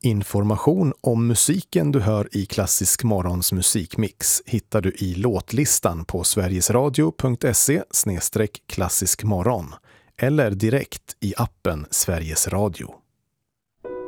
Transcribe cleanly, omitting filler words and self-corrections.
Information om musiken du hör i Klassisk Morgons musikmix hittar du i låtlistan på sverigesradio.se/klassiskmorgon eller direkt i appen Sveriges Radio.